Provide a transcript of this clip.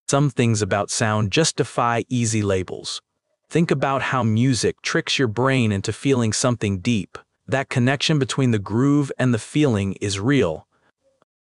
Some things about sound just defy easy labels. Think about how music tricks your brain into feeling something deep. That connection between the groove and the feeling is real,